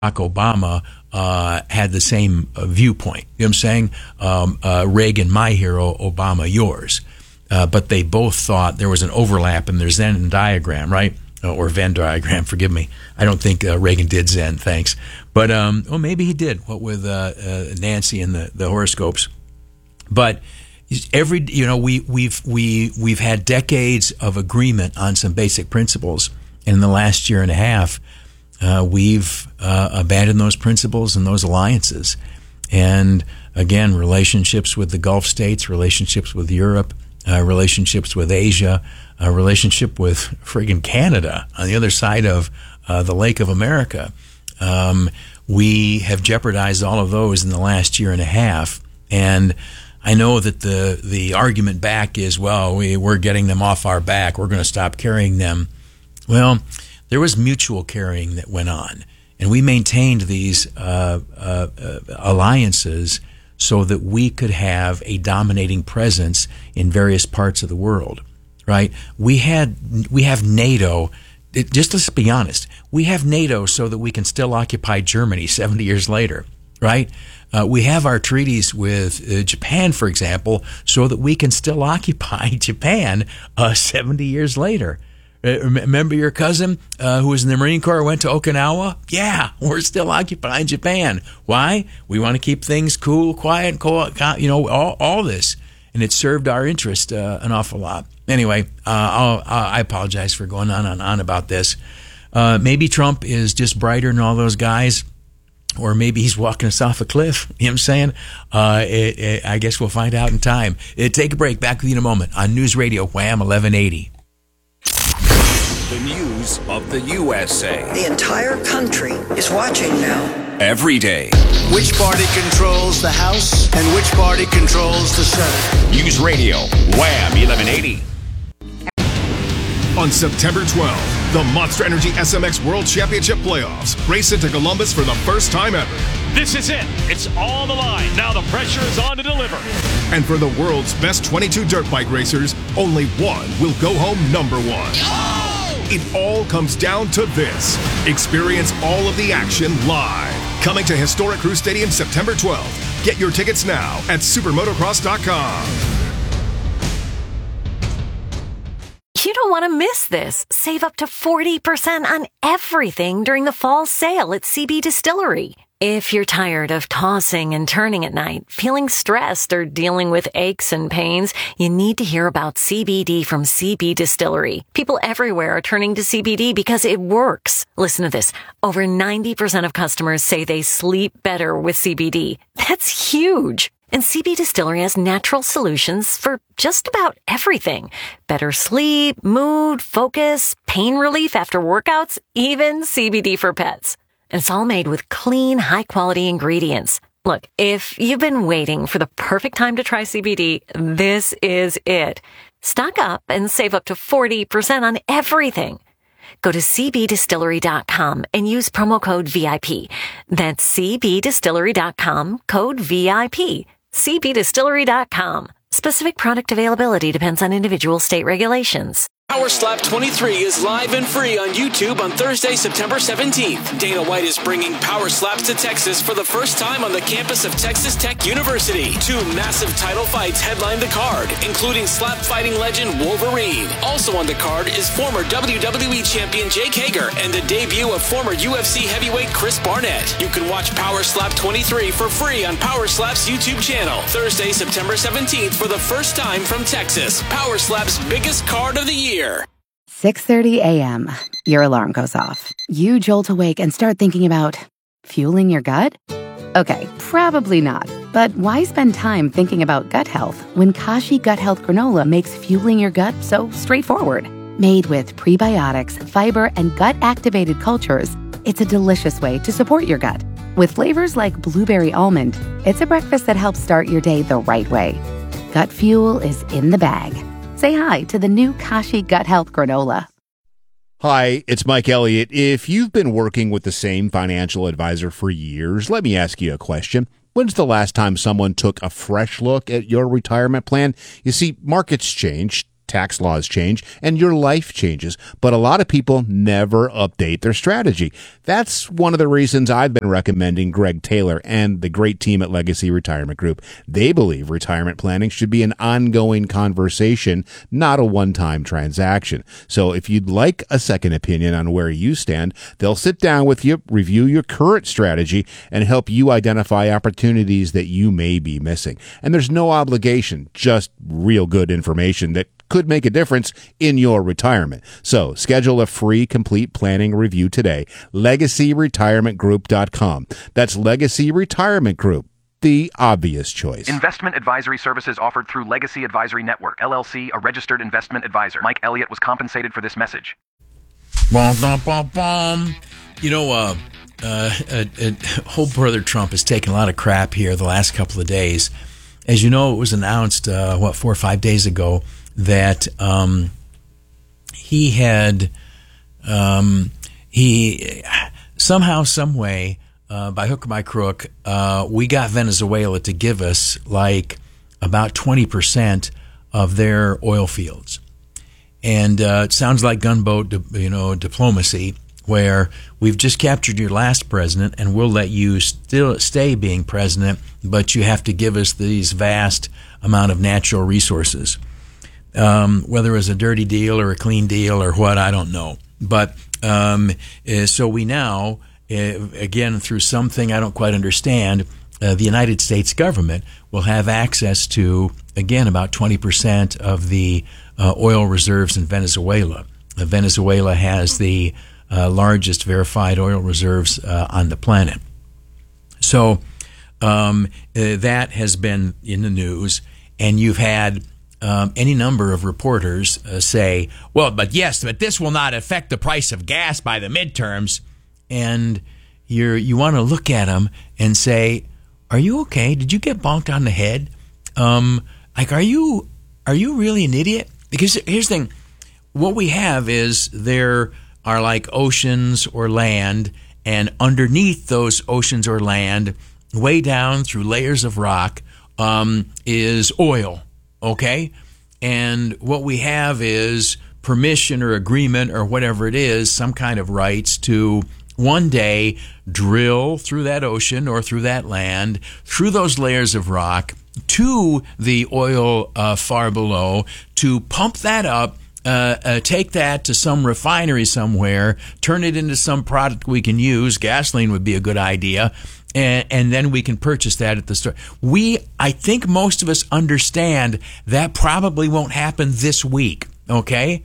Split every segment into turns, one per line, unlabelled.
Obama had the same viewpoint. You know what I'm saying? Reagan, my hero, Obama, yours. But they both thought there was an overlap in their Venn diagram, right? Or Venn diagram, forgive me. I don't think Reagan did Zen, thanks. But, well, maybe he did, what with Nancy and the horoscopes. But we've had decades of agreement on some basic principles. And in the last year and a half, we've abandoned those principles and those alliances. And again, relationships with the Gulf states, relationships with Europe, relationships with Asia, a relationship with friggin' Canada on the other side of the Lake of America. We have jeopardized all of those in the last year and a half. And I know that the argument back is, well, we're getting them off our back. We're going to stop carrying them. Well, there was mutual carrying that went on. And we maintained these alliances so that we could have a dominating presence in various parts of the world, right? We have NATO. Just let's be honest. We have NATO so that we can still occupy Germany 70 years later, right? We have our treaties with Japan, for example, so that we can still occupy Japan 70 years later. Remember your cousin who was in the Marine Corps went to Okinawa? Yeah, we're still occupying Japan. Why? We want to keep things cool, quiet, all this. And it served our interest an awful lot. Anyway, I apologize for going on and on about this. Maybe Trump is just brighter than all those guys, or maybe he's walking us off a cliff. You know what I'm saying? I guess we'll find out in time. Take a break. Back with you in a moment on News Radio Wham 1180.
The news of the USA.
The entire country is watching now.
Every day.
Which party controls the House and which party controls the Senate?
News Radio Wham 1180.
On September 12th, the Monster Energy SMX World Championship Playoffs race into Columbus for the first time ever.
This is it. It's all the line. Now the pressure is on to deliver.
And for the world's best 22 dirt bike racers, only one will go home number one.
Oh!
It all comes down to this. Experience all of the action live. Coming to Historic Crew Stadium September 12th. Get your tickets now at supermotocross.com.
You don't want to miss this. Save up to 40% on everything during the fall sale at CB Distillery. If you're tired of tossing and turning at night, feeling stressed, or dealing with aches and pains, you need to hear about CBD from CB Distillery. People everywhere are turning to CBD because it works. Listen to this. Over 90% of customers say they sleep better with CBD. That's huge. And CB Distillery has natural solutions for just about everything. Better sleep, mood, focus, pain relief after workouts, even CBD for pets. And it's all made with clean, high-quality ingredients. Look, if you've been waiting for the perfect time to try CBD, this is it. Stock up and save up to 40% on everything. Go to cbdistillery.com and use promo code VIP. That's cbdistillery.com, code VIP. cbdistillery.com. Specific product availability depends on individual state regulations.
Power Slap 23 is live and free on YouTube on Thursday, September 17th. Dana White is bringing Power Slaps to Texas for the first time on the campus of Texas Tech University. 2 massive title fights headline the card, including slap fighting legend Wolverine. Also on the card is former WWE champion Jake Hager and the debut of former UFC heavyweight Chris Barnett. You can watch Power Slap 23 for free on Power Slap's YouTube channel. Thursday, September 17th for the first time from Texas. Power Slap's biggest card of the year.
6:30 a.m. Your alarm goes off. You jolt awake and start thinking about fueling your gut? Okay, probably not. But why spend time thinking about gut health when Kashi Gut Health Granola makes fueling your gut so straightforward? Made with prebiotics, fiber, and gut-activated cultures, it's a delicious way to support your gut. With flavors like blueberry almond, it's a breakfast that helps start your day the right way. Gut fuel is in the bag. Say hi to the new Kashi Gut Health Granola.
Hi, it's Mike Elliott. If you've been working with the same financial advisor for years, let me ask you a question. When's the last time someone took a fresh look at your retirement plan? You see, markets change. tax laws change, and your life changes. But a lot of people never update their strategy. That's one of the reasons I've been recommending Greg Taylor and the great team at Legacy Retirement Group. They believe retirement planning should be an ongoing conversation, not a one-time transaction. So if you'd like a second opinion on where you stand, they'll sit down with you, review your current strategy, and help you identify opportunities that you may be missing. And there's no obligation, just real good information that could make a difference in your retirement. So schedule a free complete planning review today. LegacyRetirementGroup.com. That's Legacy Retirement Group, the obvious choice.
Investment advisory services offered through Legacy Advisory Network, LLC, a registered investment advisor. Mike Elliott was compensated for this message.
You know, old brother Trump has taken a lot of crap here the last couple of days. As you know, it was announced, 4 or 5 days ago that he somehow, some way, by hook or by crook, we got Venezuela to give us like about 20% of their oil fields. And it sounds like gunboat, diplomacy, where we've just captured your last president and we'll let you still stay being president, but you have to give us these vast amount of natural resources. Whether it's a dirty deal or a clean deal or what, I don't know. But so we now, again, through something I don't quite understand, the United States government will have access to, again, about 20% of the oil reserves in Venezuela. Venezuela has the largest verified oil reserves on the planet. So that has been in the news, and you've had any number of reporters say, well, but this will not affect the price of gas by the midterms. And you want to look at them and say, are you okay? Did you get bonked on the head? Are you really an idiot? Because here's the thing. What we have is there are like oceans or land, and underneath those oceans or land, way down through layers of rock, is oil, okay? And what we have is permission or agreement or whatever it is, some kind of rights to one day drill through that ocean or through that land, through those layers of rock, to the oil far below, to pump that up, take that to some refinery somewhere, turn it into some product we can use. Gasoline would be a good idea. And then we can purchase that at the store. I think most of us understand that probably won't happen this week. Okay,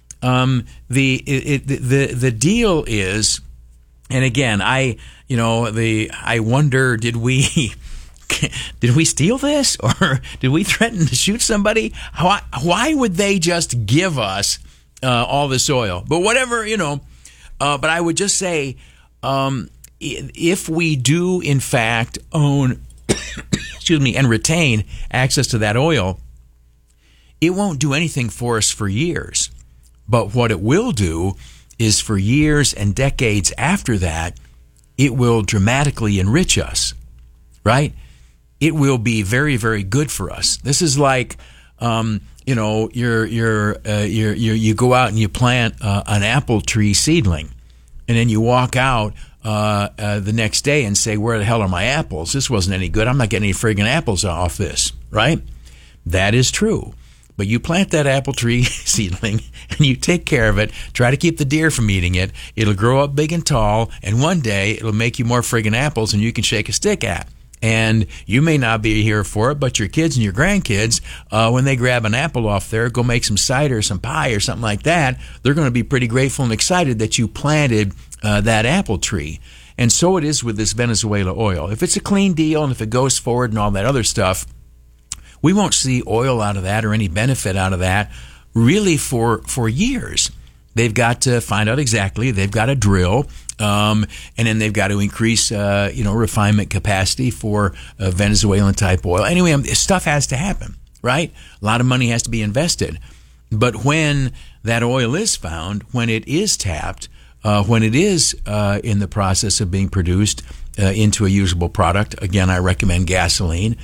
the deal is, and again, I wonder, did we steal this, or did we threaten to shoot somebody? Why would they just give us all this oil? But whatever, but I would just say, if we do in fact own, and retain access to that oil, it won't do anything for us for years. But what it will do is, for years and decades after that, it will dramatically enrich us, right? It will be very, very good for us. This is like, you go out and you plant an apple tree seedling, and then you walk out the next day and say, where the hell are my apples? This wasn't any good. I'm not getting any friggin' apples off this, right? That is true. But you plant that apple tree seedling and you take care of it, try to keep the deer from eating it. It'll grow up big and tall, and one day it'll make you more friggin' apples than you can shake a stick at. And you may not be here for it, but your kids and your grandkids, when they grab an apple off there, go make some cider, some pie, or something like that, they're going to be pretty grateful and excited that you planted that apple tree. And so it is with this Venezuela oil. If it's a clean deal and if it goes forward and all that other stuff, we won't see oil out of that or any benefit out of that really for years. They've got to find out exactly. They've got to drill, and then they've got to increase, refinement capacity for Venezuelan type oil. Anyway, stuff has to happen, right? A lot of money has to be invested. But when that oil is found, when it is tapped, when it is in the process of being produced into a usable product, again, I recommend gasoline.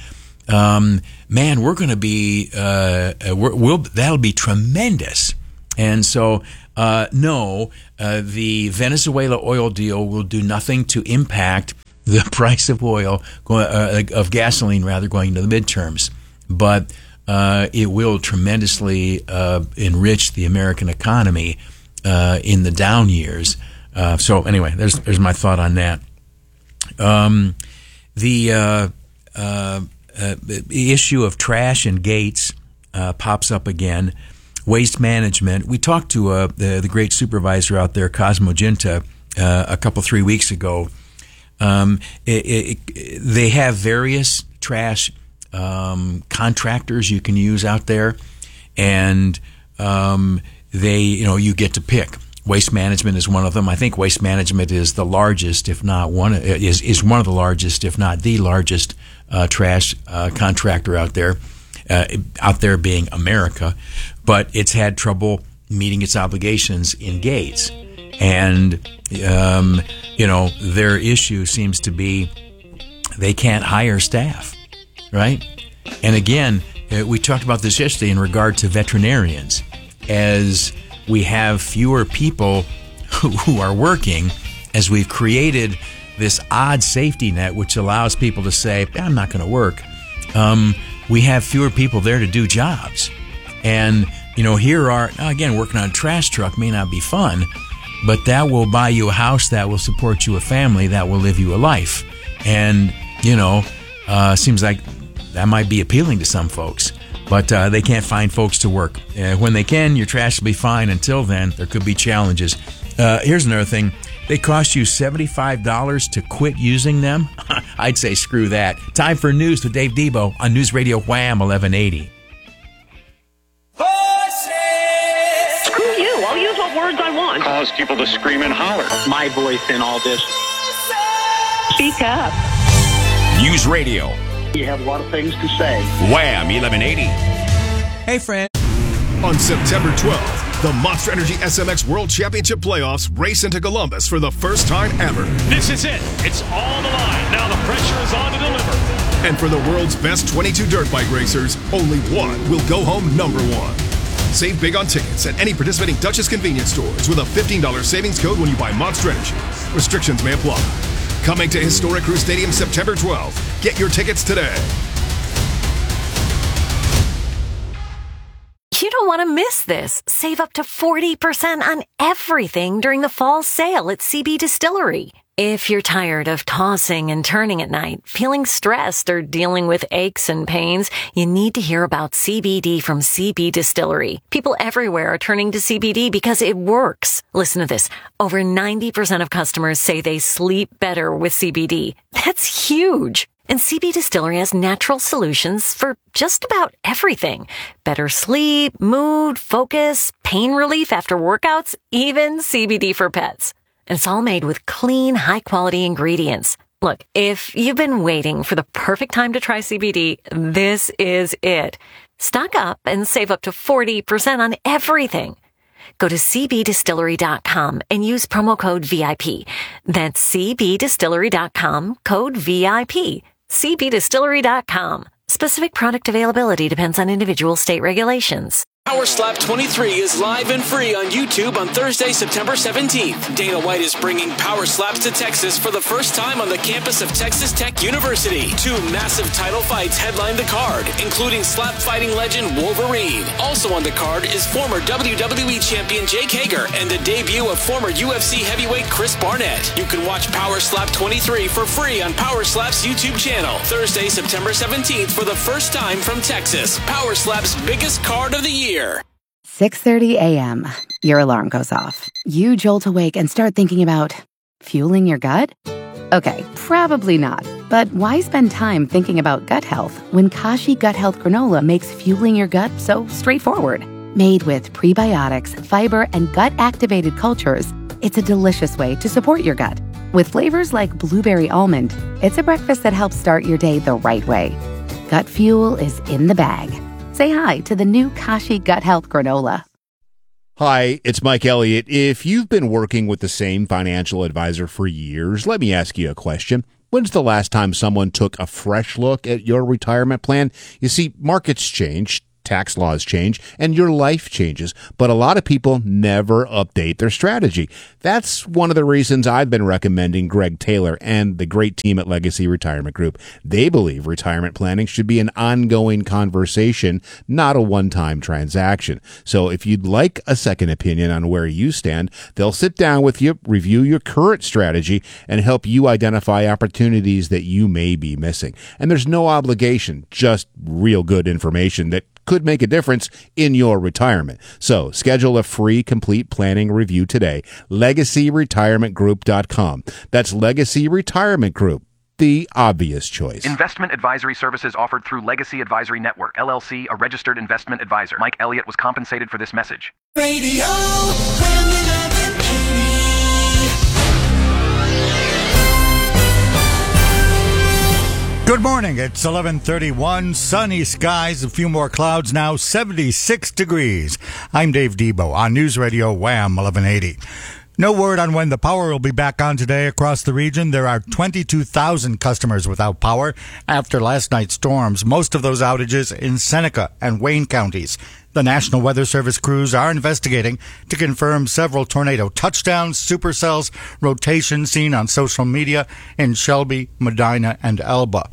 man, we're going to be that'll be tremendous. And so, no, the Venezuela oil deal will do nothing to impact the price of oil, of gasoline rather, going into the midterms. But it will tremendously enrich the American economy in the down years. So anyway, there's my thought on that. The issue of trash and gates pops up again. Waste management. We talked to the great supervisor out there, Cosmo Ginta, a couple 3 weeks ago. They have various trash contractors you can use out there, and you get to pick. Waste management is one of them. I think Waste Management is the largest, if not one of the largest, if not the largest trash contractor out there. Out there being America, but it's had trouble meeting its obligations in gates, and their issue seems to be they can't hire staff, right? And again, we talked about this yesterday in regard to veterinarians. As we have fewer people who are working, as we've created this odd safety net which allows people to say, I'm not going to work, we have fewer people there to do jobs. And, here are, again, working on a trash truck may not be fun, but that will buy you a house, that will support you a family, that will live you a life. And, seems like that might be appealing to some folks. But they can't find folks to work. When they can, your trash will be fine. Until then, there could be challenges. Here's another thing. They cost you $75 to quit using them? I'd say screw that. Time for news with Dave Debo on News Radio Wham 1180.
Screw you. I'll use what words I want.
Cause people to scream and holler.
My voice in all this. Speak up.
News Radio.
You have a lot of things to say.
Wham 1180.
Hey, friend.
On September 12th, the Monster Energy SMX World Championship Playoffs race into Columbus for the first time ever.
This is it. It's all the line. Now the pressure is on to deliver.
And for the world's best 22 dirt bike racers, only one will go home number one. Save big on tickets at any participating Duchess convenience stores with a $15 savings code when you buy Monster Energy. Restrictions may apply. Coming to Historic Crew Stadium September 12th. Get your tickets today.
You don't want to miss this. Save up to 40% on everything during the fall sale at CB Distillery. If you're tired of tossing and turning at night, feeling stressed, or dealing with aches and pains, you need to hear about CBD from CB Distillery. People everywhere are turning to CBD because it works. Listen to this. Over 90% of customers say they sleep better with CBD. That's huge. And CB Distillery has natural solutions for just about everything. Better sleep, mood, focus, pain relief after workouts, even CBD for pets. And it's all made with clean, high-quality ingredients. Look, if you've been waiting for the perfect time to try CBD, this is it. Stock up and save up to 40% on everything. Go to cbdistillery.com and use promo code VIP. That's cbdistillery.com, code VIP. cbdistillery.com. Specific product availability depends on individual state regulations.
Power Slap 23 is live and free on YouTube on Thursday, September 17th. Dana White is bringing Power Slaps to Texas for the first time on the campus of Texas Tech University. 2 massive title fights headline the card, including slap fighting legend Wolverine. Also on the card is former WWE champion Jake Hager and the debut of former UFC heavyweight Chris Barnett. You can watch Power Slap 23 for free on Power Slap's YouTube channel. Thursday, September 17th for the first time from Texas. Power Slap's biggest card of the year.
6:30 a.m. Your alarm goes off. You jolt awake and start thinking about fueling your gut? Okay, probably not. But why spend time thinking about gut health when Kashi Gut Health Granola makes fueling your gut so straightforward? Made with prebiotics, fiber, and gut-activated cultures, it's a delicious way to support your gut. With flavors like blueberry almond, it's a breakfast that helps start your day the right way. Gut fuel is in the bag. Say hi to the new Kashi Gut Health Granola.
Hi, it's Mike Elliott. If you've been working with the same financial advisor for years, let me ask you a question. When's the last time someone took a fresh look at your retirement plan? You see, markets change, tax laws change, and your life changes, but a lot of people never update their strategy. That's one of the reasons I've been recommending Greg Taylor and the great team at Legacy Retirement Group. They believe retirement planning should be an ongoing conversation, not a one-time transaction. So if you'd like a second opinion on where you stand, they'll sit down with you, review your current strategy, and help you identify opportunities that you may be missing. And there's no obligation, just real good information that could make a difference in your retirement. So schedule a free complete planning review today. LegacyRetirementGroup.com. That's Legacy Retirement Group, the obvious choice.
Investment advisory services offered through Legacy Advisory Network, LLC, a registered investment advisor. Mike Elliott was compensated for this message.
Radio Good morning. It's 11:31. Sunny skies, a few more clouds now, 76 degrees. I'm Dave Debo on News Radio Wham 1180. No word on when the power will be back on today across the region. There are 22,000 customers without power after last night's storms, most of those outages in Seneca and Wayne counties. The National Weather Service crews are investigating to confirm several tornado touchdowns, supercells, rotation seen on social media in Shelby, Medina, and Elba.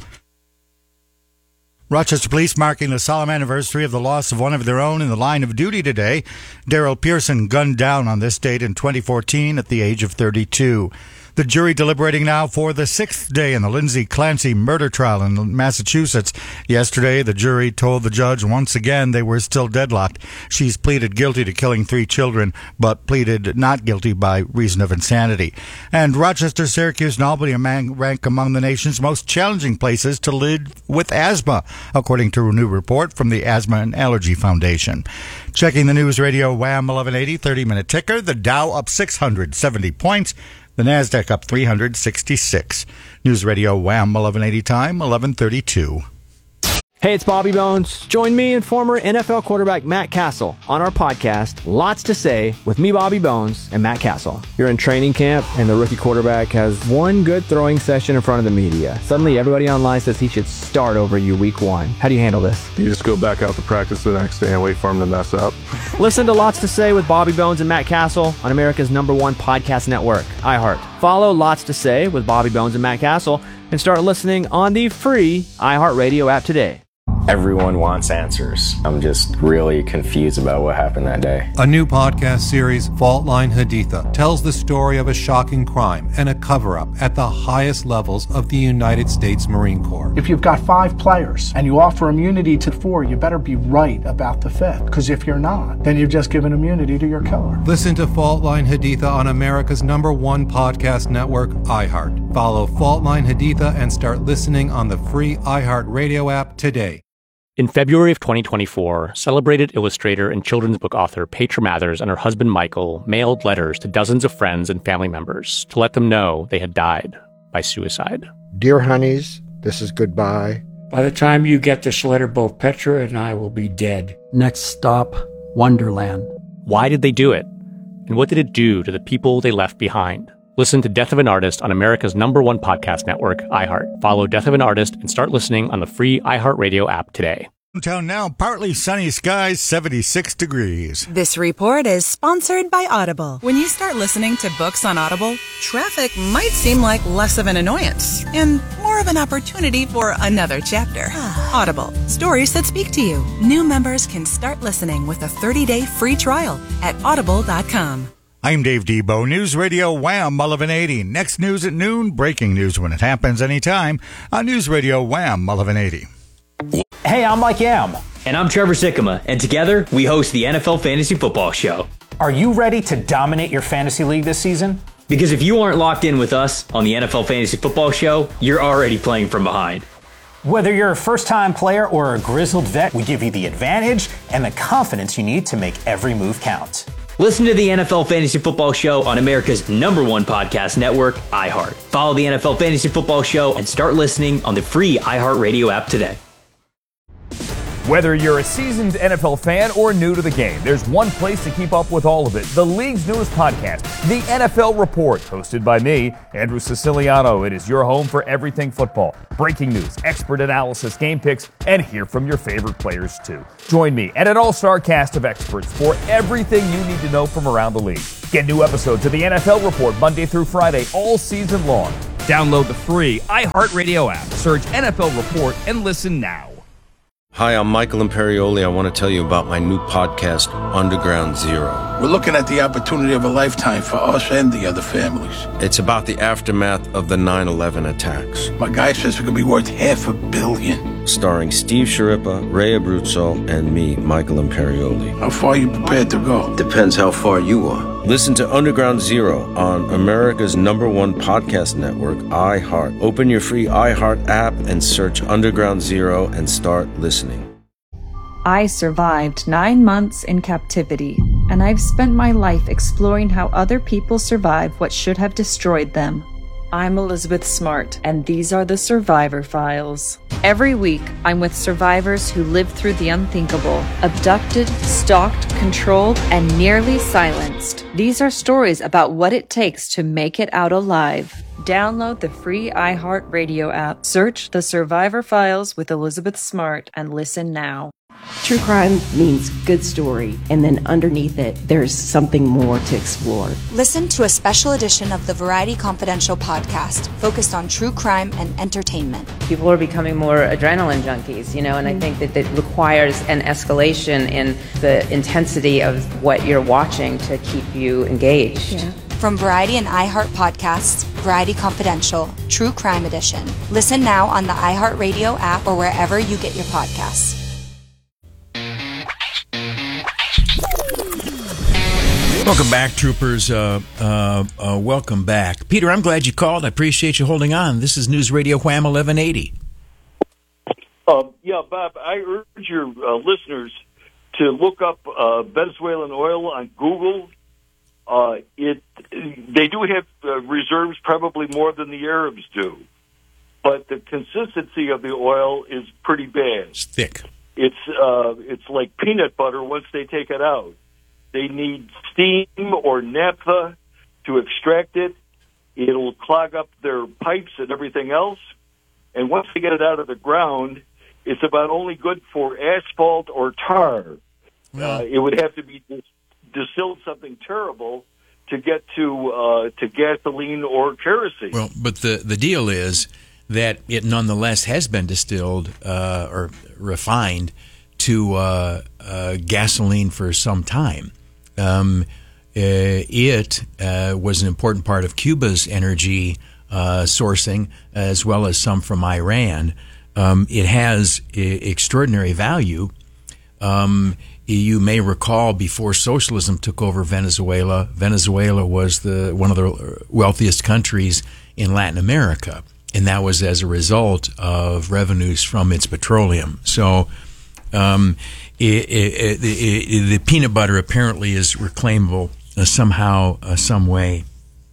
Rochester Police marking the solemn anniversary of the loss of one of their own in the line of duty today. Daryl Pearson gunned down on this date in 2014 at the age of 32. The jury deliberating now for the sixth day in the Lindsay Clancy murder trial in Massachusetts. Yesterday, the jury told the judge once again they were still deadlocked. She's pleaded guilty to killing 3 children, but pleaded not guilty by reason of insanity. And Rochester, Syracuse, and Albany rank among the nation's most challenging places to live with asthma, according to a new report from the Asthma and Allergy Foundation. Checking the News Radio Wham 1180 30-minute ticker, the Dow up 670 points. The NASDAQ up 366. News Radio Wham 1180 time, 1132.
Hey, it's Bobby Bones. Join me and former NFL quarterback Matt Castle on our podcast, Lots to Say, with me, Bobby Bones, and Matt Castle. You're in training camp, and the rookie quarterback has one good throwing session in front of the media. Suddenly, everybody online says he should start over you week 1. How do you handle this?
You just go back out to practice the next day and wait for him to mess up.
Listen to Lots to Say with Bobby Bones and Matt Castle on America's #1 podcast network, iHeart. Follow Lots to Say with Bobby Bones and Matt Castle and start listening on the free iHeartRadio app today.
Everyone wants answers. I'm just really confused about what happened that day.
A new podcast series, Fault Line Haditha, tells the story of a shocking crime and a cover-up at the highest levels of the United States Marine Corps.
If you've got 5 players and you offer immunity to 4, you better be right about the 5th. Because if you're not, then you've just given immunity to your killer.
Listen to Fault Line Haditha on America's #1 podcast network, iHeart. Follow Fault Line Haditha and start listening on the free iHeart Radio app today.
In February of 2024, celebrated illustrator and children's book author Petra Mathers and her husband Michael mailed letters to dozens of friends and family members to let them know they had died by suicide.
Dear honeys, this is goodbye.
By the time you get this letter, both Petra and I will be dead.
Next stop, Wonderland.
Why did they do it? And what did it do to the people they left behind? Listen to Death of an Artist on America's #1 podcast network, iHeart. Follow Death of an Artist and start listening on the free iHeartRadio app today.
Downtown now, partly sunny skies, 76 degrees.
This report is sponsored by Audible. When you start listening to books on Audible, traffic might seem like less of an annoyance and more of an opportunity for another chapter. Audible, stories that speak to you. New members can start listening with a 30-day free trial at audible.com.
I'm Dave Debo, News Radio Wham 1180. Next news at noon, breaking news when it happens anytime on News Radio Wham 1180.
Hey, I'm Mike Yam. And I'm Trevor Sikkema, and together we host the NFL Fantasy Football Show.
Are you ready to dominate your fantasy league this season?
Because if you aren't locked in with us on the NFL Fantasy Football Show, you're already playing from behind.
Whether you're a first-time player or a grizzled vet, we give you the advantage and the confidence you need to make every move count.
Listen to the NFL Fantasy Football Show on America's #1 podcast network, iHeart. Follow the NFL Fantasy Football Show and start listening on the free iHeartRadio app today.
Whether you're a seasoned NFL fan or new to the game, there's one place to keep up with all of it. The league's newest podcast, The NFL Report, hosted by me, Andrew Siciliano. It is your home for everything football. Breaking news, expert analysis, game picks, and hear from your favorite players too. Join me and an all-star cast of experts for everything you need to know from around the league. Get new episodes of The NFL Report Monday through Friday all season long. Download the free iHeartRadio app. Search NFL Report and listen now.
Hi, I'm Michael Imperioli. I want to tell you about my new podcast, Underground Zero.
We're looking at the opportunity of a lifetime for us and the other families.
It's about the aftermath of the 9/11 attacks.
My guy says it could be worth $500 million.
Starring Steve Sciarippa, Ray Abruzzo, and me, Michael Imperioli.
How far are you prepared to go?
Depends how far you are. Listen to Underground Zero on America's #1 podcast network, iHeart. Open your free iHeart app and search Underground Zero and start listening.
I survived 9 months in captivity, and I've spent my life exploring how other people survived what should have destroyed them. I'm Elizabeth Smart, and these are the Survivor Files. Every week, I'm with survivors who lived through the unthinkable, abducted, stalked, controlled, and nearly silenced. These are stories about what it takes to make it out alive. Download the free iHeartRadio app, search The Survivor Files with Elizabeth Smart, and listen now.
True crime means good story, and then underneath it, there's something more to explore.
Listen to a special edition of the Variety Confidential podcast focused on true crime and entertainment.
People are becoming more adrenaline junkies, and I think that it requires an escalation in the intensity of what you're watching to keep you engaged.
Yeah. From Variety and iHeart podcasts, Variety Confidential, True Crime Edition. Listen now on the iHeartRadio app or wherever you get your podcasts.
Welcome back, troopers. Welcome back. Peter, I'm glad you called. I appreciate you holding on. This is News Radio Wham 1180.
Yeah, Bob, I urge your listeners to look up Venezuelan oil on Google. They do have reserves, probably more than the Arabs do, but the consistency of the oil is pretty bad.
It's thick.
It's like peanut butter once they take it out. They need steam or naphtha to extract it. It'll clog up their pipes and everything else. And once they get it out of the ground, it's about only good for asphalt or tar. It would have to be distilled something terrible to get to gasoline or kerosene.
Well, but the deal is that it nonetheless has been distilled or refined to gasoline for some time. It was an important part of Cuba's energy sourcing, as well as some from Iran. It has extraordinary value. You may recall before socialism took over Venezuela, Venezuela was one of the wealthiest countries in Latin America, and that was as a result of revenues from its petroleum. So the peanut butter apparently is reclaimable somehow, some way.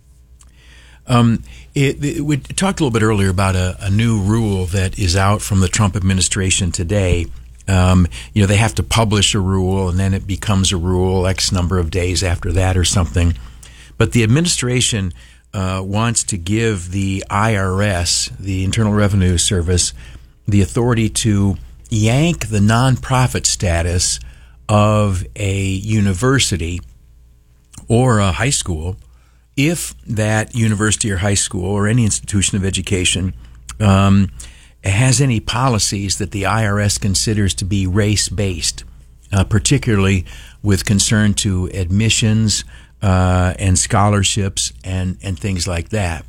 We talked a little bit earlier about a new rule that is out from the Trump administration today. They have to publish a rule, and then it becomes a rule X number of days after that or something. But the administration wants to give the IRS, the Internal Revenue Service, the authority to yank the nonprofit status of a university or a high school if that university or high school or any institution of education has any policies that the IRS considers to be race-based, particularly with concern to admissions and scholarships and things like that.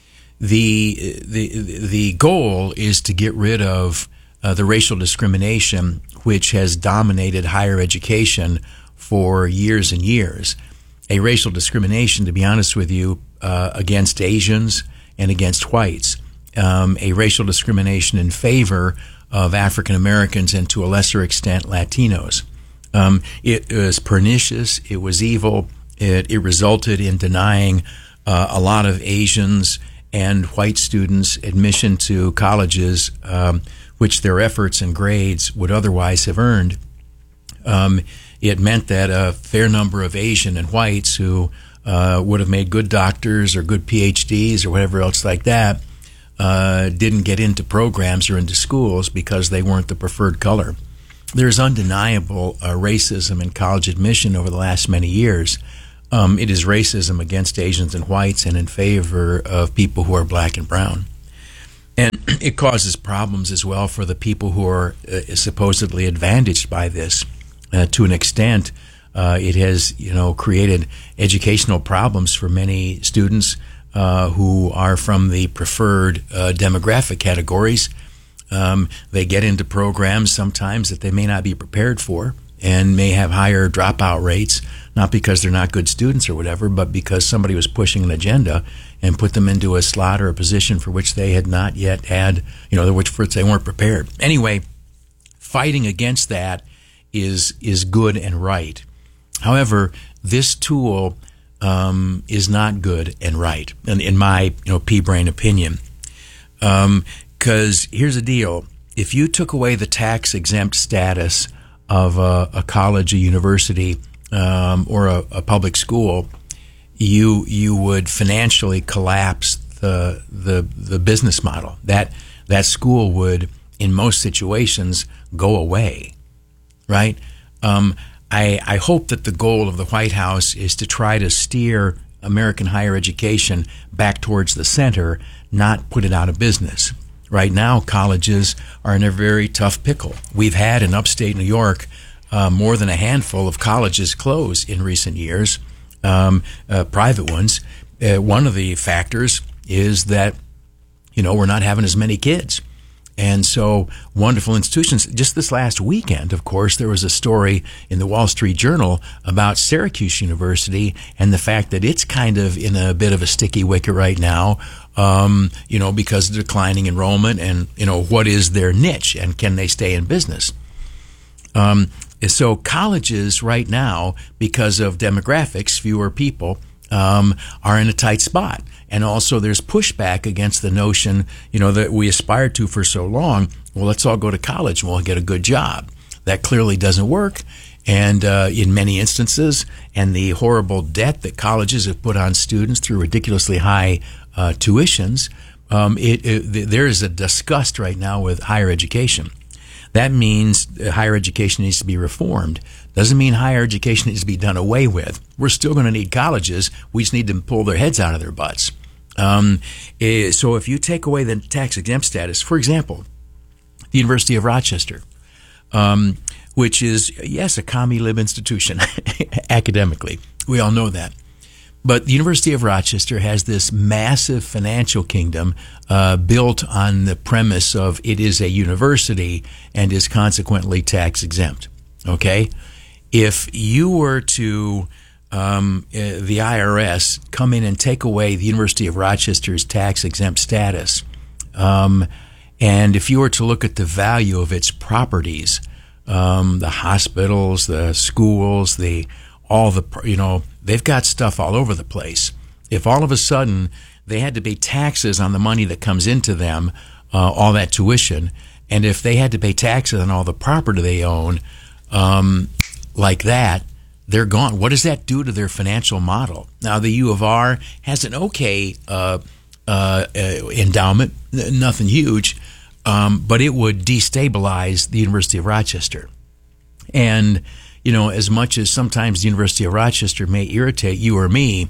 The goal is to get rid of the racial discrimination which has dominated higher education for years and years. A racial discrimination, to be honest with you, against Asians and against whites. A racial discrimination in favor of African Americans and to a lesser extent Latinos. It was pernicious. It was evil. It resulted in denying a lot of Asians and white students' admission to colleges, which their efforts and grades would otherwise have earned. It meant that a fair number of Asian and whites who would have made good doctors or good PhDs or whatever else like that didn't get into programs or into schools because they weren't the preferred color. There's undeniable racism in college admission over the last many years. It is racism against Asians and whites and in favor of people who are black and brown. And it causes problems as well for the people who are supposedly advantaged by this. To an extent, it has, created educational problems for many students who are from the preferred demographic categories. They get into programs sometimes that they may not be prepared for and may have higher dropout rates, not because they're not good students or whatever, but because somebody was pushing an agenda and put them into a slot or a position for which they had not yet had, for which they weren't prepared. Anyway, fighting against that is good and right. However, this tool is not good and right, in my pea-brain opinion. Because here's the deal: if you took away the tax-exempt status of a college, a university, or a public school, you would financially collapse the business model. That school would, in most situations, go away. Right? I hope that the goal of the White House is to try to steer American higher education back towards the center, not put it out of business. Right now, colleges are in a very tough pickle. We've had in upstate New York more than a handful of colleges close in recent years, private ones. One of the factors is that, we're not having as many kids. And so wonderful institutions. Just this last weekend, of course, there was a story in the Wall Street Journal about Syracuse University and the fact that it's kind of in a bit of a sticky wicket right now, because of declining enrollment and, what is their niche and can they stay in business? So colleges right now, because of demographics, fewer people, are in a tight spot. And also there's pushback against the notion, that we aspired to for so long, well, let's all go to college and we'll get a good job. That clearly doesn't work. And in many instances, and the horrible debt that colleges have put on students through ridiculously high tuitions, there is a disgust right now with higher education. That means higher education needs to be reformed. Doesn't mean higher education needs to be done away with. We're still going to need colleges. We just need to pull their heads out of their butts. So if you take away the tax-exempt status, for example, the University of Rochester, which is, yes, a commie-lib institution academically. We all know that. But the University of Rochester has this massive financial kingdom built on the premise of it is a university and is consequently tax-exempt. Okay? If you were to, the IRS, come in and take away the University of Rochester's tax-exempt status, and if you were to look at the value of its properties, the hospitals, the schools, they've got stuff all over the place. If all of a sudden they had to pay taxes on the money that comes into them, all that tuition, and if they had to pay taxes on all the property they own, like that, they're gone. What does that do to their financial model? Now, the U of R has an okay endowment, nothing huge, but it would destabilize the University of Rochester. And as much as sometimes the University of Rochester may irritate you or me,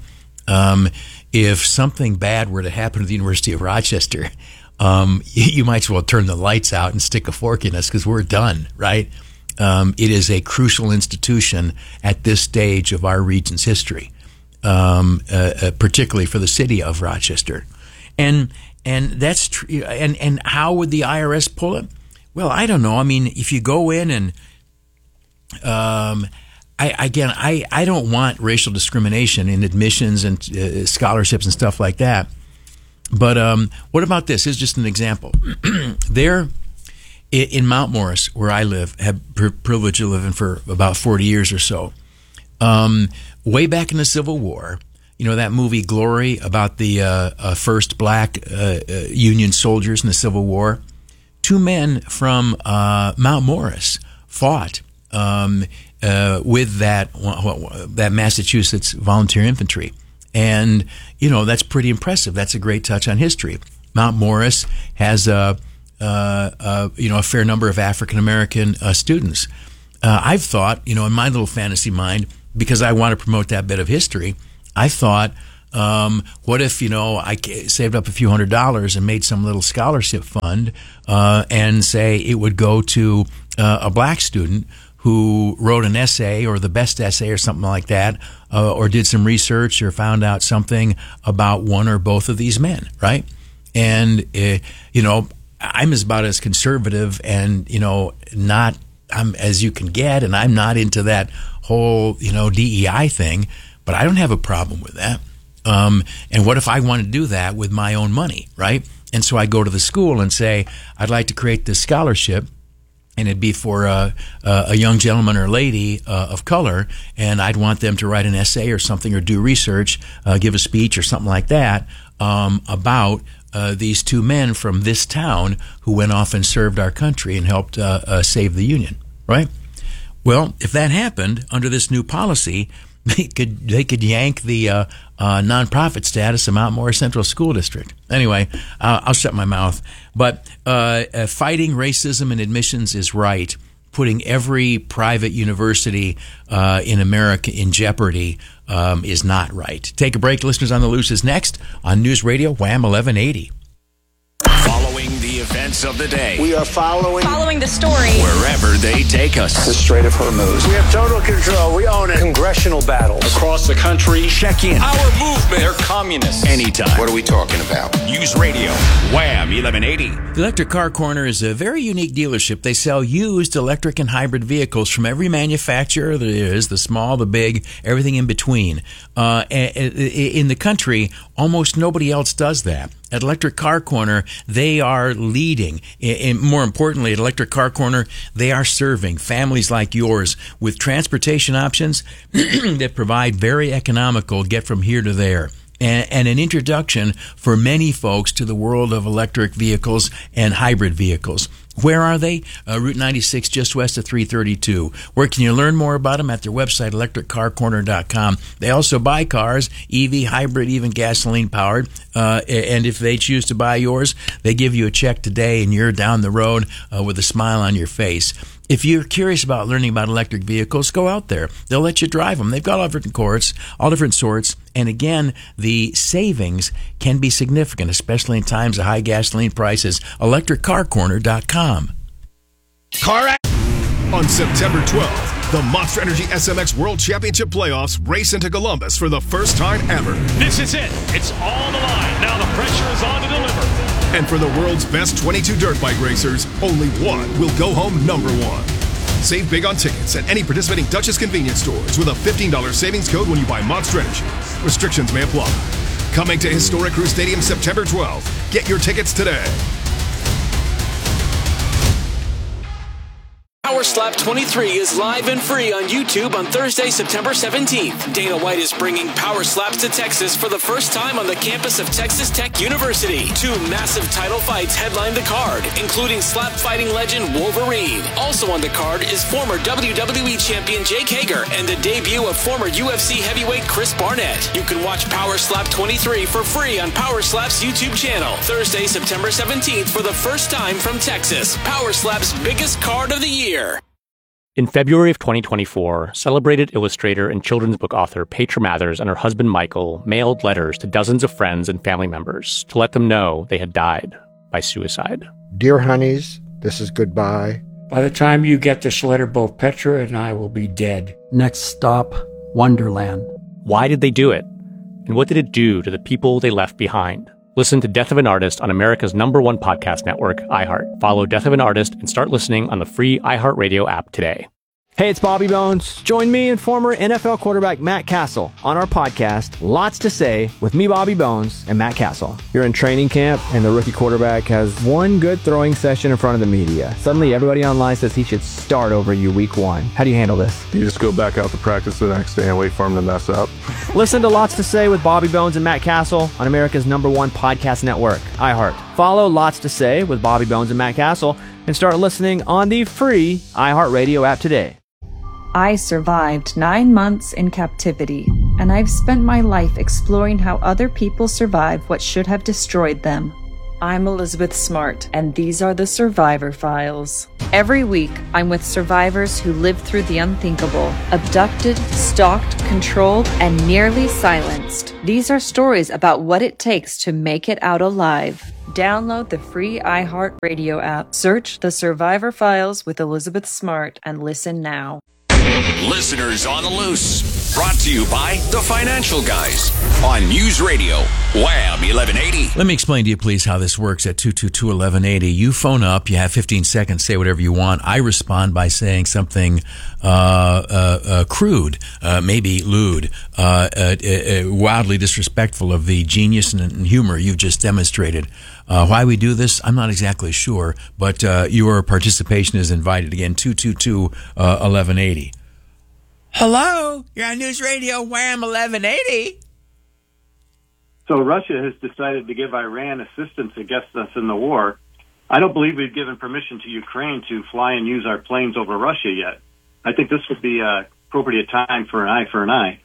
if something bad were to happen to the University of Rochester, you might as well turn the lights out and stick a fork in us because we're done, right? It is a crucial institution at this stage of our region's history, particularly for the city of Rochester. And that's true. And how would the IRS pull it? Well, I don't know. I mean, if you go in and I don't want racial discrimination in admissions and scholarships and stuff like that. But what about this? Here's just an example. There in Mount Morris, where I live, have privilege of living for about 40 years or so. Way back in the Civil War, You know, that movie Glory about the first black Union soldiers in the Civil War? 2 men from Mount Morris fought with that Massachusetts volunteer infantry. And, you know, that's pretty impressive. That's a great touch on history. Mount Morris has a fair number of African-American students. I've thought, you know, in my little fantasy mind, because I want to promote that bit of history, I thought, what if, you know, I saved up a few $100s and made some little scholarship fund and say it would go to a black student who wrote an essay or the best essay or something like that, or did some research or found out something about one or both of these men, right? And, you know, I'm about as conservative and, you know, I'm as you can get, and I'm not into that whole, you know, DEI thing, but I don't have a problem with that. And what if I want to do that with my own money, right? And so I go to the school and say, I'd like to create this scholarship, and it'd be for a young gentleman or lady of color, and I'd want them to write an essay or something or do research, give a speech or something like that about these 2 men from this town who went off and served our country and helped save the Union, right? Well, if that happened under this new policy, they could yank the nonprofit status of Mount Morris Central School District. Anyway, I'll shut my mouth. But fighting racism in admissions is right. Putting every private university in America in jeopardy is not right. Take a break. Listeners on the Loose is next on News Radio Wham 1180.
Following the events of the day.
We are following
the story wherever they take us.
The Strait of Hormuz. We have total control. We own it. Congressional battles
Across the country. Check in.
Our movement.
They're communists. Anytime.
What are we talking about?
News Radio Wham 1180.
The Electric Car Corner is a very unique dealership. They sell used electric and hybrid vehicles from every manufacturer there is, the small, the big, everything in between. In the country, almost nobody else does that. At Electric Car Corner, they are leading. And more importantly, at Electric Car Corner, they are serving families like yours with transportation options that provide very economical get from here to there. And an introduction for many folks to the world of electric vehicles and hybrid vehicles. Where are they? Route 96, just west of 332. Where can you learn more about them? At their website, electriccarcorner.com. They also buy cars, EV, hybrid, even gasoline-powered. And if they choose to buy yours, they give you a check today, and you're down the road with a smile on your face. If you're curious about learning about electric vehicles, go out there. They'll let you drive them. They've got all different sorts. And again, the savings can be significant, especially in times of high gasoline prices. ElectricCarCorner.com.
On September 12th, the Monster Energy SMX World Championship Playoffs race into Columbus for the first time ever.
This is it. It's all on the line. Now the pressure is on to deliver.
And for the world's best 22 dirt bike racers, only one will go home number one. Save big on tickets at any participating Duchess convenience stores with a $15 savings code when you buy Monster Energy. Restrictions may apply. Coming to Historic Crew Stadium September 12th. Get your tickets today.
Power Slap 23 is live and free on YouTube on Thursday, September 17th. Dana White is bringing Power Slaps to Texas for the first time on the campus of Texas Tech University. 2 massive title fights headline the card, including slap fighting legend Wolverine. Also on the card is former WWE champion Jake Hager and the debut of former UFC heavyweight Chris Barnett. You can watch Power Slap 23 for free on Power Slap's YouTube channel. Thursday, September 17th for the first time from Texas. Power Slap's biggest card of the year.
In February of 2024, celebrated illustrator and children's book author Petra Mathers and her husband Michael mailed letters to dozens of friends and family members to let them know they had died by suicide.
Dear honeys, this is goodbye.
By the time you get this letter, both Petra and I will be dead.
Next stop, Wonderland.
Why did they do it? And what did it do to the people they left behind? Listen to Death of an Artist on America's #1 podcast network, iHeart. Follow Death of an Artist and start listening on the free iHeartRadio app today.
Hey, it's Bobby Bones. Join me and former NFL quarterback Matt Castle on our podcast, Lots to Say, with me, Bobby Bones, and Matt Castle. You're in training camp, and the rookie quarterback has one good throwing session in front of the media. Suddenly, everybody online says he should start over you week one. How do you handle this?
You just go back out to practice the next day and wait for him to mess up.
Listen to Lots to Say with Bobby Bones and Matt Castle on America's #1 podcast network, iHeart. Follow Lots to Say with Bobby Bones and Matt Castle and start listening on the free iHeartRadio app today.
I survived 9 months in captivity, and I've spent my life exploring how other people survive what should have destroyed them. I'm Elizabeth Smart, and these are the Survivor Files. Every week, I'm with survivors who lived through the unthinkable, abducted, stalked, controlled, and nearly silenced. These are stories about what it takes to make it out alive. Download the free iHeartRadio app, search The Survivor Files with Elizabeth Smart, and listen now.
Listeners on the Loose. Brought to you by the Financial Guys on News Radio Wham 1180.
Let me explain to you, please, how this works at 222-1180. You phone up, you have 15 seconds, say whatever you want. I respond by saying something crude, maybe lewd, wildly disrespectful of the genius and humor you've just demonstrated. Why we do this, I'm not exactly sure, but your participation is invited. Again, 222-1180. Hello, you're on News Radio Wham 1180.
So Russia has decided to give Iran assistance against us in the war. I don't believe we've given permission to Ukraine to fly and use our planes over Russia yet. I think this would be an appropriate time for an eye for an eye.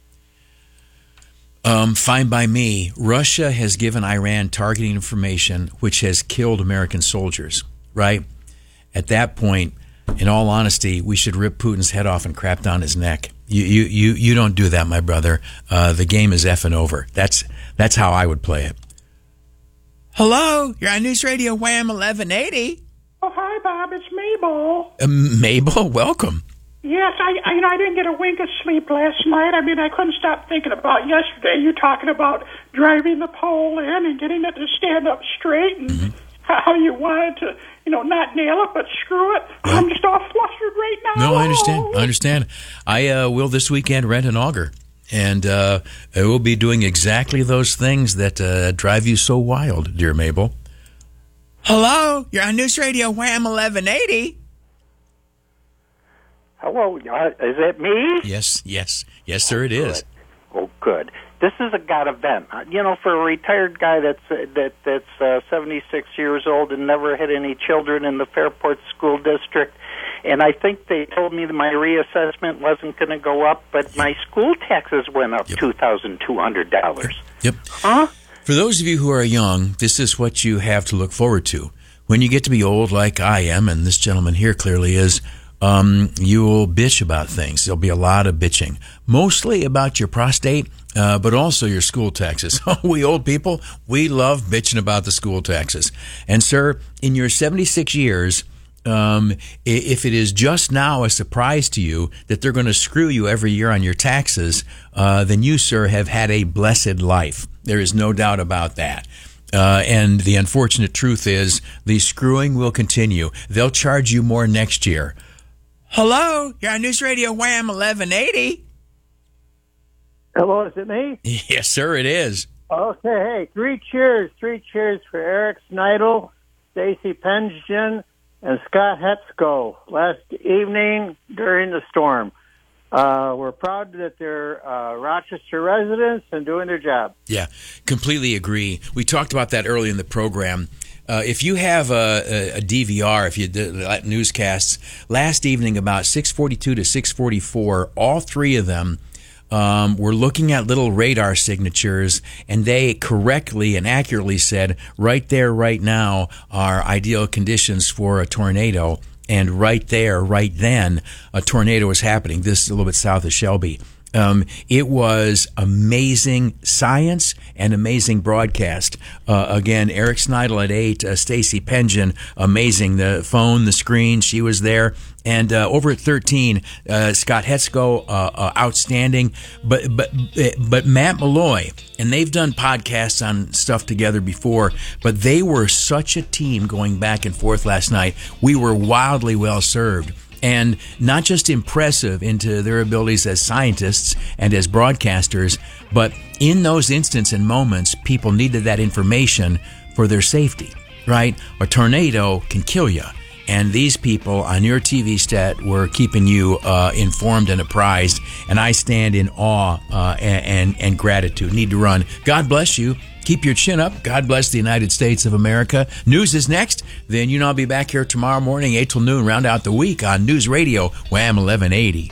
Fine by me. Russia has given Iran targeting information which has killed American soldiers, right? At that point, in all honesty, we should rip Putin's head off and crap down his neck. You don't do that, my brother. The game is effing over. That's how I would play it. Hello, you're on News Radio Wham 1180.
Oh, hi, Bob. It's Mabel.
Mabel, welcome.
Yes, I didn't get a wink of sleep last night. I mean, I couldn't stop thinking about yesterday. You talking about driving the pole in and getting it to stand up straight and how you wanted to, not nail it, but screw it. Well, I'm just all flustered right now.
No, I understand. I will this weekend rent an auger, and I will be doing exactly those things that drive you so wild, dear Mabel. Hello, you're on News Radio Wham 1180.
Hello, is it me?
Yes, sir, it is.
Oh, good. This is a God event. For a retired guy that's 76 years old and never had any children in the Fairport School District, and I think they told me that my reassessment wasn't going to go up, but my school taxes went up $2,200.
Yep.
Huh?
For those of you who are young, this is what you have to look forward to. When you get to be old like I am, and this gentleman here clearly is, you will bitch about things. There'll be a lot of bitching, mostly about your prostate, but also your school taxes. We old people, we love bitching about the school taxes. And sir, in your 76 years, if it is just now a surprise to you that they're going to screw you every year on your taxes, then you, sir, have had a blessed life. There is no doubt about that. And the unfortunate truth is the screwing will continue. They'll charge you more next year. Hello, you're on News Radio Wham 1180.
Hello, is it me?
Yes, sir, it is.
Okay, hey, three cheers for Eric Sneidel, Stacy Pension, and Scott Hetzko last evening during the storm. We're proud that they're Rochester residents and doing their job.
Yeah, completely agree. We talked about that early in the program. If you have a DVR, if you did newscasts, last evening about 6:42 to 6:44, all three of them were looking at little radar signatures, and they correctly and accurately said, right there, right now, are ideal conditions for a tornado. And right there, right then, a tornado is happening. This is a little bit south of Shelby. It was amazing science and amazing broadcast. Again, Eric Sneidel at 8, Stacy Pension, amazing. The phone, the screen, she was there. And over at 13, Scott Hetzko, outstanding. But Matt Malloy, and they've done podcasts on stuff together before, but they were such a team going back and forth last night. We were wildly well served. and not just impressive into their abilities as scientists and as broadcasters, but in those instances and moments, people needed that information for their safety, right? A tornado can kill you. And these people on your TV set were keeping you informed and apprised. And I stand in awe and gratitude. Need to run. God bless you. Keep your chin up. God bless the United States of America. News is next. Then you and I'll be back here tomorrow morning, 8 till noon, round out the week on News Radio, Wham 1180.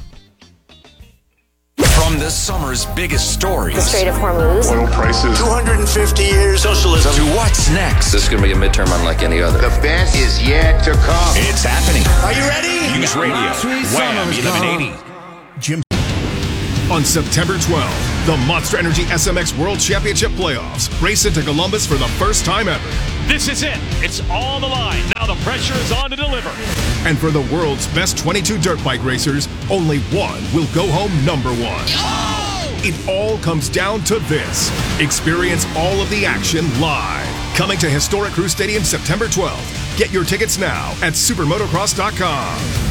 From this summer's biggest stories.
The Strait of Hormuz.
Oil prices.
250 years.
Socialism. To what's next.
This is going to be a midterm unlike any other.
The best is yet to come.
It's happening.
Are you ready?
News Radio, Wham 1180.
Jim. On September 12th, the Monster Energy SMX World Championship Playoffs race into Columbus for the first time ever.
This is it. It's on the line. Now the pressure is on to deliver.
And for the world's best 22 dirt bike racers, only one will go home number one.
Oh!
It all comes down to this. Experience all of the action live. Coming to Historic Crew Stadium September 12th. Get your tickets now at supermotocross.com.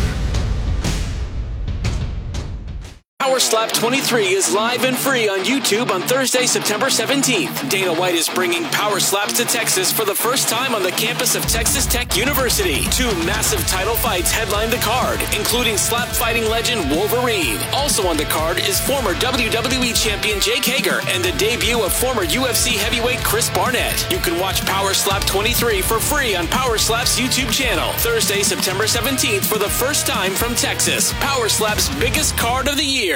Power Slap 23 is live and free on YouTube on Thursday, September 17th. Dana White is bringing Power Slaps to Texas for the first time on the campus of Texas Tech University. 2 massive title fights headline the card, including slap fighting legend Wolverine. Also on the card is former WWE champion Jake Hager and the debut of former UFC heavyweight Chris Barnett. You can watch Power Slap 23 for free on Power Slap's YouTube channel. Thursday, September 17th for the first time from Texas. Power Slap's biggest card of the year.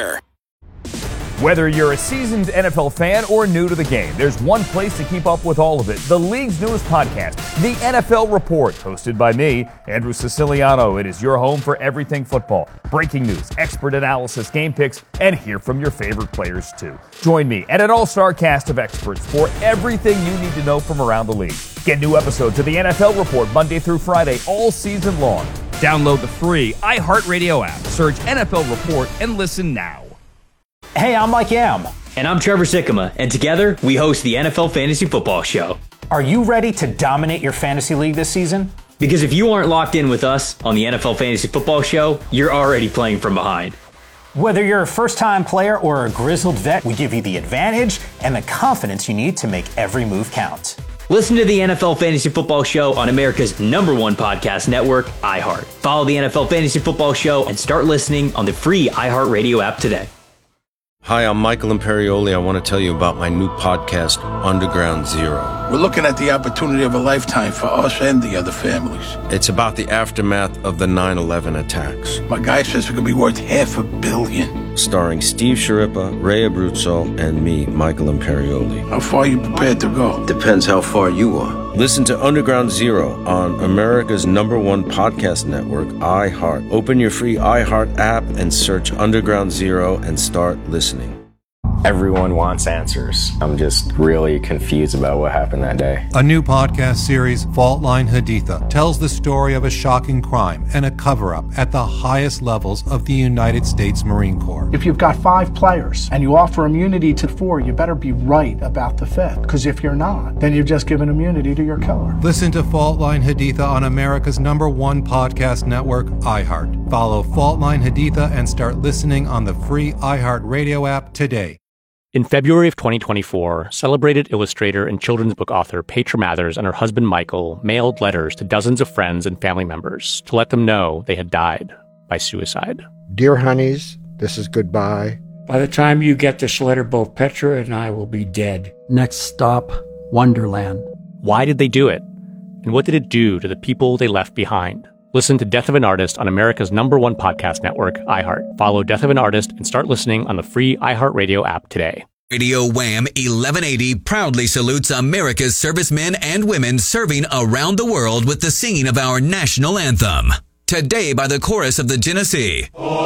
Whether you're a seasoned NFL fan or new to the game, there's one place to keep up with all of it. The league's newest podcast, The NFL Report, hosted by me, Andrew Siciliano. It is your home for everything football. Breaking news, expert analysis, game picks, and hear from your favorite players too. Join me and an all-star cast of experts for everything you need to know from around the league. Get new episodes of The NFL Report Monday through Friday all season long. Download the free iHeartRadio app. Search NFL Report and listen now.
Hey, I'm Mike Yam. And I'm Trevor Sikkema. And together, we host the NFL Fantasy Football Show.
Are you ready to dominate your fantasy league this season?
Because if you aren't locked in with us on the NFL Fantasy Football Show, you're already playing from behind.
Whether you're a first-time player or a grizzled vet, we give you the advantage and the confidence you need to make every move count.
Listen to the NFL Fantasy Football Show on America's #1 podcast network, iHeart. Follow the NFL Fantasy Football Show and start listening on the free iHeartRadio app today.
Hi, I'm Michael Imperioli. I want to tell you about my new podcast, Underground Zero.
We're looking at the opportunity of a lifetime for us and the other families.
It's about the aftermath of the 9/11 attacks.
My guy says it could be worth $500 million.
Starring Steve Sciarippa, Ray Abruzzo, and me, Michael Imperioli.
How far are you prepared to go?
Depends how far you are. Listen to Underground Zero on America's #1 podcast network, iHeart. Open your free iHeart app and search Underground Zero and start listening.
Everyone wants answers. I'm just really confused about what happened that day.
A new podcast series, Fault Line Haditha, tells the story of a shocking crime and a cover-up at the highest levels of the United States Marine Corps.
If you've got 5 players and you offer immunity to 4, you better be right about the 5th. Because if you're not, then you've just given immunity to your killer.
Listen to Fault Line Haditha on America's #1 podcast network, iHeart. Follow Fault Line Haditha and start listening on the free iHeart Radio app today.
In February of 2024, celebrated illustrator and children's book author Petra Mathers and her husband Michael mailed letters to dozens of friends and family members to let them know they had died by suicide.
Dear honeys, this is goodbye.
By the time you get this letter, both Petra and I will be dead.
Next stop, Wonderland.
Why did they do it? And what did it do to the people they left behind? Listen to Death of an Artist on America's #1 podcast network, iHeart. Follow Death of an Artist and start listening on the free iHeartRadio app today.
Radio Wham 1180 proudly salutes America's servicemen and women serving around the world with the singing of our national anthem. Today by the chorus of the Genesee.